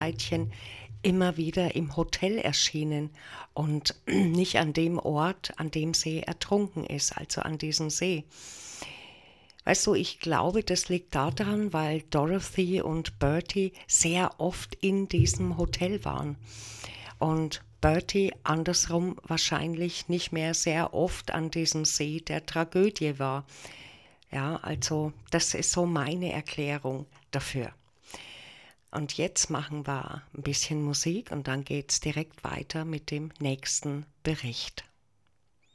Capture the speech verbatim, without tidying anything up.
Weilchen immer wieder im Hotel erschienen und nicht an dem Ort, an dem sie ertrunken ist, also an diesem See. Weißt du, ich glaube, das liegt daran, weil Dorothy und Bertie sehr oft in diesem Hotel waren und Bertie andersrum wahrscheinlich nicht mehr sehr oft an diesem See der Tragödie war. Ja, also das ist so meine Erklärung dafür. Und jetzt machen wir ein bisschen Musik und dann geht's direkt weiter mit dem nächsten Bericht.